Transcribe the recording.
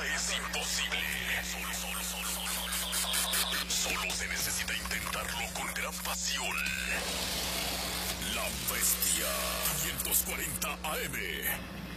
es imposible. Solo se necesita intentarlo con gran pasión. La Bestia 540 AM.